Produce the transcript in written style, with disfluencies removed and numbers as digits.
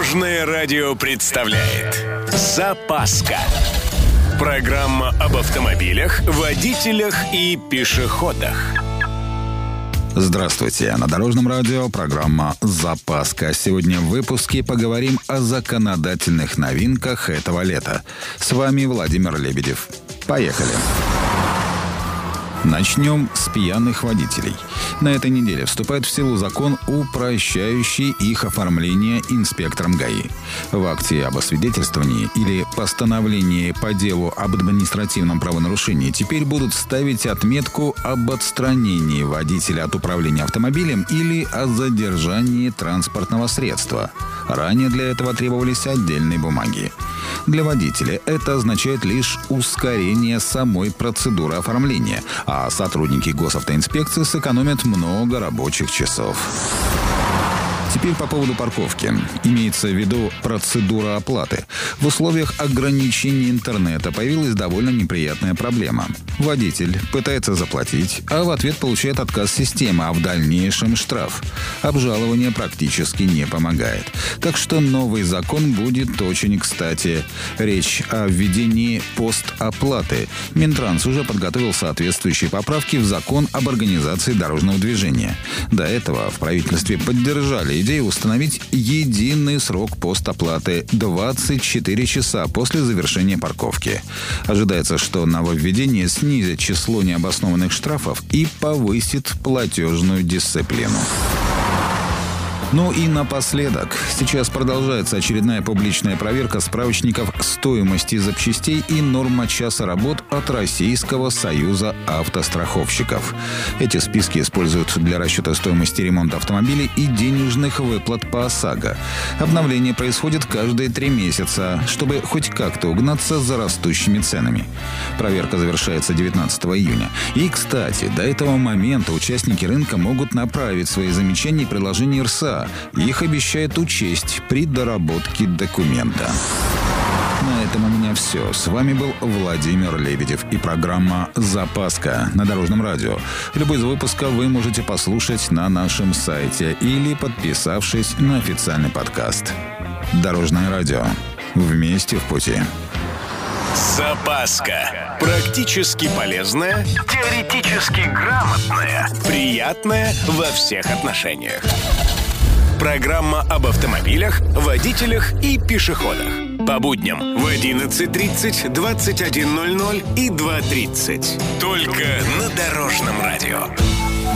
Дорожное радио представляет «Запаска». Программа об автомобилях, водителях и пешеходах. Здравствуйте. На Дорожном радио программа «Запаска». Сегодня в выпуске поговорим о законодательных новинках этого лета. С вами Владимир Лебедев. Поехали. Начнем с пьяных водителей. На этой неделе вступает в силу закон, упрощающий их оформление инспектором ГАИ. В акте об освидетельствовании или постановлении по делу об административном правонарушении теперь будут ставить отметку об отстранении водителя от управления автомобилем или о задержании транспортного средства. Ранее для этого требовались отдельные бумаги. Для водителя это означает лишь ускорение самой процедуры оформления, а сотрудники госавтоинспекции сэкономят много рабочих часов. Теперь по поводу парковки. Имеется в виду процедура оплаты. В условиях ограничения интернета появилась довольно неприятная проблема. Водитель пытается заплатить, а в ответ получает отказ системы, а в дальнейшем штраф. Обжалование практически не помогает. Так что новый закон будет очень кстати. Речь о введении постоплаты. Минтранс уже подготовил соответствующие поправки в закон об организации дорожного движения. До этого в правительстве поддержали идею установить единый срок постоплаты – 24 часа после завершения парковки. Ожидается, что нововведение снизит число необоснованных штрафов и повысит платежную дисциплину. Ну и напоследок. Сейчас продолжается очередная публичная проверка справочников стоимости запчастей и норма часа работ от Российского союза автостраховщиков. Эти списки используют для расчета стоимости ремонта автомобилей и денежных выплат по ОСАГО. Обновление происходит каждые 3 месяца, чтобы хоть как-то угнаться за растущими ценами. Проверка завершается 19 июня. И, кстати, до этого момента участники рынка могут направить свои замечания в приложение РСА. Их обещают учесть при доработке документа. На этом у меня все. С вами был Владимир Лебедев и программа «Запаска» на Дорожном радио. Любой из выпусков вы можете послушать на нашем сайте или подписавшись на официальный подкаст. Дорожное радио. Вместе в пути. «Запаска». Практически полезная, теоретически грамотная, приятная во всех отношениях. Программа об автомобилях, водителях и пешеходах. По будням в 11:30, 21:00 и 2:30. Только на Дорожном радио.